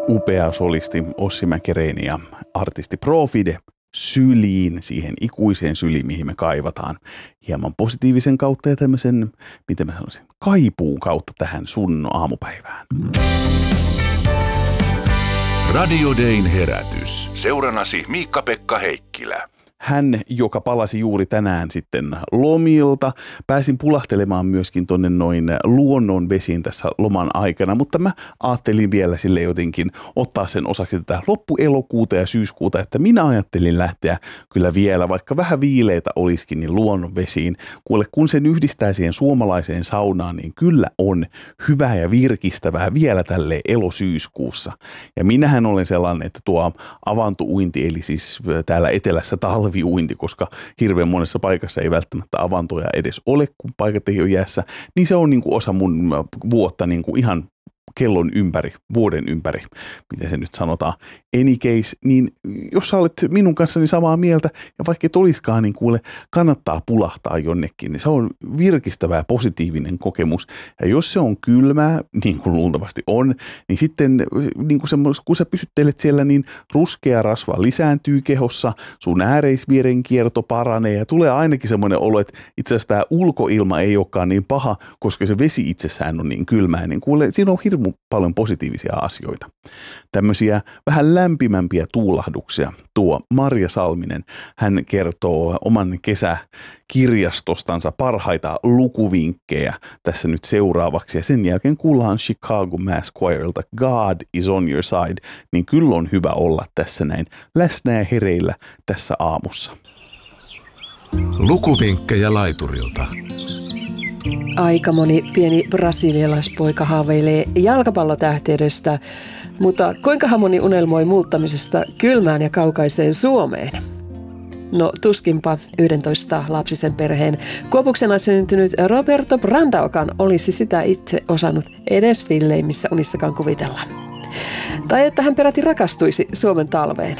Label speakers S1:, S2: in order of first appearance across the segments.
S1: upea solisti Ossi Mäkereeni ja artisti Profide syliin, siihen ikuiseen syliin, mihin me kaivataan hieman positiivisen kautta ja tämmöisen, miten mä sanoisin, kaipuun kautta tähän sun aamupäivään.
S2: Radio Dayn herätys. Seuranasi Miikka-Pekka Heikkilä.
S1: Hän, joka palasi juuri tänään sitten lomilta. Pääsin pulahtelemaan myöskin tonne noin luonnonvesiin tässä loman aikana, mutta mä ajattelin vielä sille jotenkin ottaa sen osaksi tätä loppuelokuuta ja syyskuuta, että minä ajattelin lähteä kyllä vielä, vaikka vähän viileitä olisikin, niin luonnonvesiin. Kuule, kun sen yhdistää siihen suomalaiseen saunaan, niin kyllä on hyvää ja virkistävää vielä tälle elosyyskuussa. Ja minähän olen sellainen, että tuo avantouinti, eli siis täällä etelässä talviuinti, koska hirveän monessa paikassa ei välttämättä avantoja edes ole, kun paikat ei ole jäässä, niin se on niin kuin osa mun vuotta niin kuin ihan kellon ympäri, vuoden ympäri, miten se nyt sanotaan. Any case, niin jos sä olet minun kanssani samaa mieltä, ja vaikka et olisikaan, niin kuule, kannattaa pulahtaa jonnekin, niin se on virkistävä ja positiivinen kokemus. Ja jos se on kylmää, niin kuin luultavasti on, niin sitten niin kuin kun sä pysyttelet siellä, niin ruskea rasva lisääntyy kehossa, sun ääreisverenkierto paranee, ja tulee ainakin semmoinen olo, että itse asiassa tämä ulkoilma ei olekaan niin paha, koska se vesi itsessään on niin kylmää, niin kuule, siinä on hirveän paljon positiivisia asioita. Tämmöisiä vähän lämpimämpiä tuulahduksia tuo Marja Salminen. Hän kertoo oman kesäkirjastostansa parhaita lukuvinkkejä tässä nyt seuraavaksi. Ja sen jälkeen kuullaan Chicago Mass Choirilta God is on your side. Niin kyllä on hyvä olla tässä näin läsnä ja hereillä tässä aamussa.
S2: Lukuvinkkejä laiturilta.
S3: Aika moni pieni brasilialaispoika haaveilee jalkapallotähteydestä, mutta kuinkahan moni unelmoi muuttamisesta kylmään ja kaukaiseen Suomeen? No tuskinpa 11 lapsisen perheen Kuopuksena syntynyt Roberto Brandaukaan olisi sitä itse osannut edes villeimmissä unissakaan kuvitella. Tai että hän peräti rakastuisi Suomen talveen.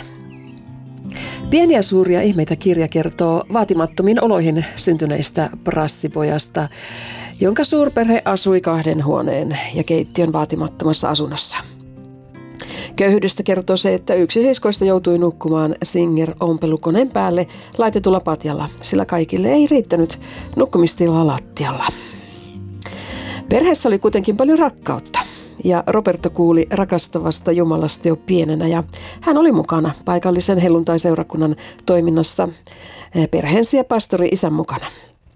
S3: Pieniä suuria ihmeitä kirja kertoo vaatimattomiin oloihin syntyneistä brassipojasta, jonka suurperhe asui 2 huoneen ja keittiön vaatimattomassa asunnossa. Köyhyydestä kertoo se, että yksi siskoista joutui nukkumaan Singer-ompelukoneen päälle laitetulla patjalla, sillä kaikille ei riittänyt nukkumistilaa lattialla. Perheessä oli kuitenkin paljon rakkautta. Ja Roberto kuuli rakastavasta Jumalasta jo pienenä ja hän oli mukana paikallisen helluntai-seurakunnan toiminnassa perheensä ja pastori isän mukana.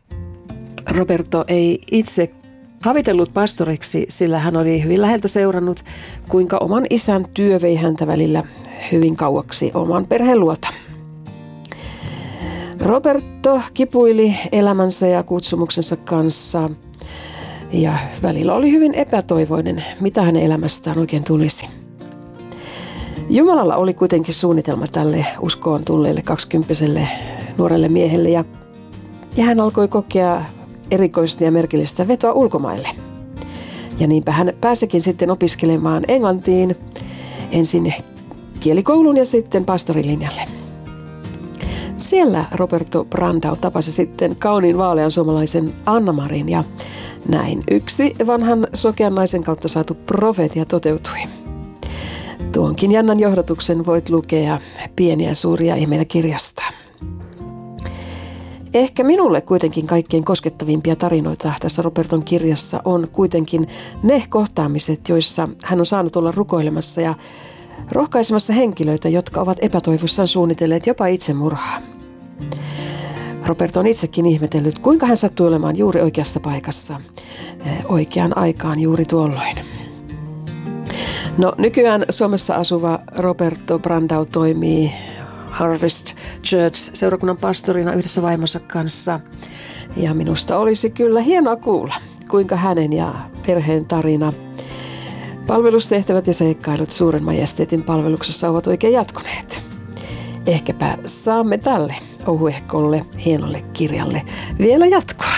S3: Roberto ei itse havitellut pastoriksi, sillä hän oli hyvin läheltä seurannut, kuinka oman isän työ vei häntä välillä hyvin kauaksi oman perheen luota. Roberto kipuili elämänsä ja kutsumuksensa kanssa. Ja välillä oli hyvin epätoivoinen, mitä hänen elämästään oikein tulisi. Jumalalla oli kuitenkin suunnitelma tälle uskoon tulleelle 20-vuotiaalle nuorelle miehelle ja hän alkoi kokea erikoista ja merkillistä vetoa ulkomaille. Ja niinpä hän pääsikin sitten opiskelemaan englantiin, ensin kielikouluun ja sitten pastorilinjalle. Siellä Roberto Brandau tapasi sitten kauniin vaalean suomalaisen Anna-Marin ja näin yksi vanhan sokean naisen kautta saatu profeetia toteutui. Tuonkin jännän johdatuksen voit lukea Pieniä suuria ihmeitä -kirjasta. Ehkä minulle kuitenkin kaikkein koskettavimpia tarinoita tässä Roberton kirjassa on kuitenkin ne kohtaamiset, joissa hän on saanut olla rukoilemassa ja rohkaisemassa henkilöitä, jotka ovat epätoivossaan suunnitelleet jopa itsemurhaa. Roberto on itsekin ihmetellyt, kuinka hän sattui olemaan juuri oikeassa paikassa, oikeaan aikaan juuri tuolloin. No, nykyään Suomessa asuva Roberto Brandau toimii Harvest Church-seurakunnan pastorina yhdessä vaimonsa kanssa. Ja minusta olisi kyllä hienoa kuulla, kuinka hänen ja perheen tarina, palvelustehtävät ja seikkailut Suuren Majesteetin palveluksessa ovat oikein jatkuneet. Ehkäpä saamme tälle ohuehkolle, hienolle kirjalle vielä jatkoa.